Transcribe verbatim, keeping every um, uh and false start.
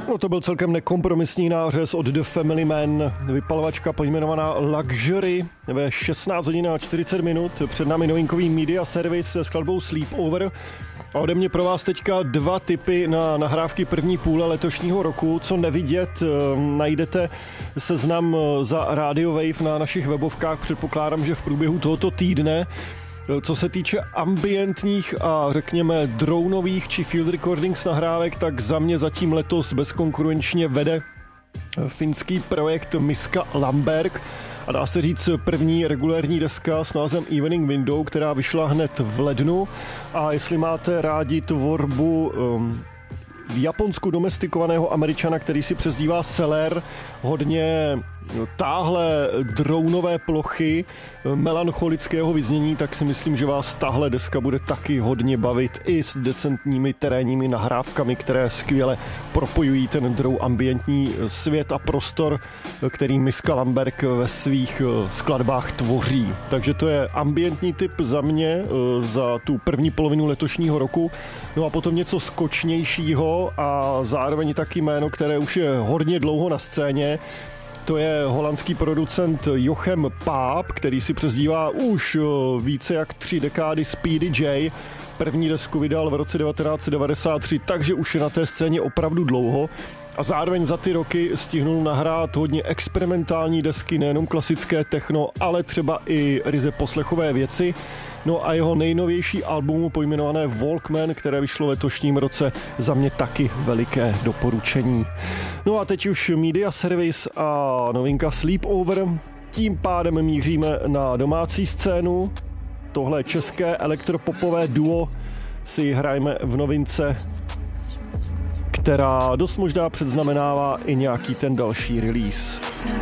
No to byl celkem nekompromisní nářez od The Family Man, vypalovačka pojmenovaná Luxury ve šestnáct hodin a čtyřicet minut. Před námi novinkový media service se skladbou Sleepover. A ode mě pro vás teďka dva tipy na nahrávky první půle letošního roku. Co nevidět, najdete seznam za Radio Wave na našich webovkách. Předpokládám, že v průběhu tohoto týdne. Co se týče ambientních a řekněme dronových či field recordings nahrávek, tak za mě zatím letos bezkonkurenčně vede finský projekt Miska Lamberg a dá se říct první regulérní deska s názvem Evening Window, která vyšla hned v lednu. A jestli máte rádi tvorbu um, v Japonsku domestikovaného Američana, který si přezdívá Seller, hodně táhle dronové plochy melancholického vyznění, tak si myslím, že vás tahle deska bude taky hodně bavit i s decentními terénními nahrávkami, které skvěle propojují ten drone ambientní svět a prostor, který Miska Lamberg ve svých skladbách tvoří. Takže to je ambientní tip za mě za tu první polovinu letošního roku. No a potom něco skočnějšího a zároveň taky jméno, které už je hodně dlouho na scéně. To je holandský producent Jochem Paap, který si přezdívá už více jak tři dekády Speedy J. První desku vydal v roce devatenáct set devadesát tři, takže už je na té scéně opravdu dlouho. A zároveň za ty roky stihnul nahrát hodně experimentální desky, nejenom klasické techno, ale třeba i ryze poslechové věci. No a jeho nejnovější album pojmenované Walkman, které vyšlo v letošním roce, za mě taky veliké doporučení. No a teď už media service a novinka Sleepover. Tím pádem míříme na domácí scénu. Tohle české elektropopové duo si hrajeme v novince, která dost možná předznamenává i nějaký ten další release.